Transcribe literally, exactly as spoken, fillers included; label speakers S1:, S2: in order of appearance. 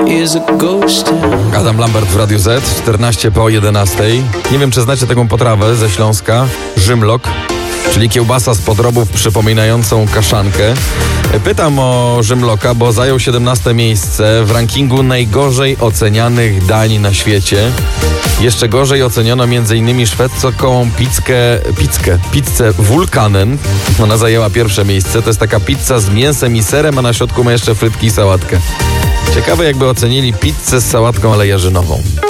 S1: is a ghost town.
S2: Adam Lambert w Radiu Z, czternaście po jedenastej. Nie wiem, czy znacie taką potrawę ze Śląska, Rzymlok, czyli kiełbasa z podrobów przypominającą kaszankę. Pytam o Rzymloka, bo zajął siedemnaste miejsce w rankingu najgorzej ocenianych dań na świecie. Jeszcze gorzej oceniono m.in. szwedzką pizzkę, pizzkę, pizzę Vulkanen. Ona zajęła pierwsze miejsce. To jest taka pizza z mięsem i serem, a na środku ma jeszcze frytki i sałatkę. Ciekawe, jakby ocenili pizzę z sałatką, ale jarzynową.